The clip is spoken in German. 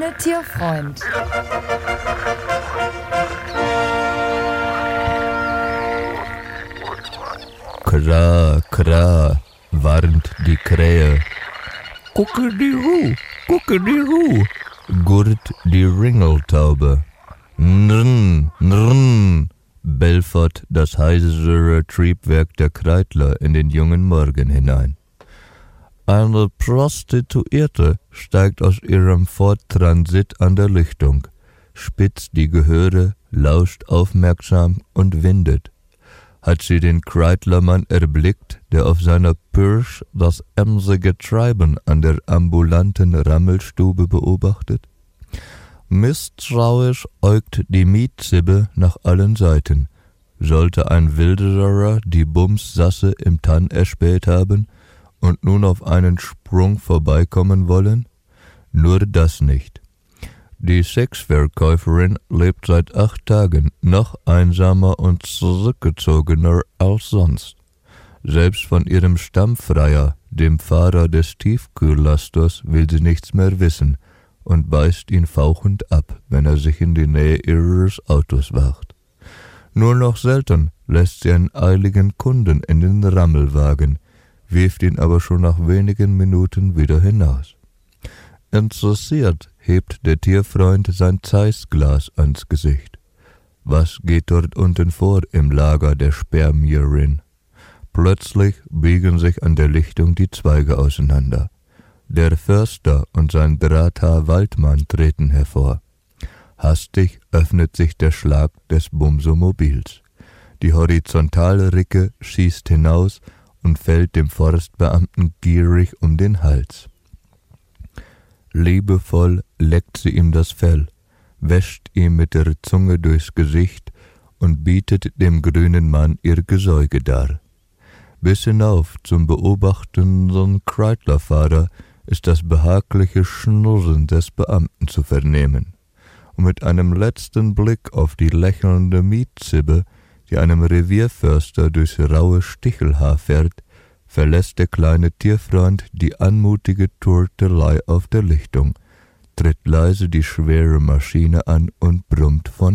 kleine Tierfreund. Kra, kra, warnt die Krähe. Kuckeliru, gurrt die Ringeltaube. Nrn, nrn, belfert das heisere Triebwerk der Kreidler in den jungen Morgen hinein. Eine Prostituierte steigt aus ihrem Ford-Transit an der Lichtung, spitzt die Gehöre, lauscht aufmerksam und windet. Hat sie den Kreidlermann erblickt, der auf seiner Pirsch das emsige Treiben an der ambulanten Rammelstube beobachtet? Misstrauisch äugt die Mietzibbe nach allen Seiten. Sollte ein Wilderer die Bumssasse im Tann erspäht haben und nun auf einen Sprung vorbeikommen wollen? Nur das nicht. Die Sexverkäuferin lebt seit 8 Tagen noch einsamer und zurückgezogener als sonst. Selbst von ihrem Stammfreier, dem Fahrer des Tiefkühllasters, will sie nichts mehr wissen und beißt ihn fauchend ab, wenn er sich in die Nähe ihres Autos wagt. Nur noch selten lässt sie einen eiligen Kunden in den Rammelwagen, wirft ihn aber schon nach wenigen Minuten wieder hinaus. Interessiert hebt der Tierfreund sein Zeissglas ans Gesicht. Was geht dort unten vor im Lager der Spermierin? Plötzlich biegen sich an der Lichtung die Zweige auseinander. Der Förster und sein Drahthaar-Waldmann treten hervor. Hastig öffnet sich der Schlag des Bumsomobils. Die Horizontalricke schießt hinaus und fällt dem Forstbeamten gierig um den Hals. Liebevoll leckt sie ihm das Fell, wäscht ihm mit der Zunge durchs Gesicht und bietet dem grünen Mann ihr Gesäuge dar. Bis hinauf zum beobachtenden Kreidlerfahrer ist das behagliche Schnurren des Beamten zu vernehmen. Und mit einem letzten Blick auf die lächelnde Mietzibbe, die einem Revierförster durchs raue Stichelhaar fährt, verlässt der kleine Tierfreund die anmutige Turtelei auf der Lichtung, tritt leise die schwere Maschine an und brummt von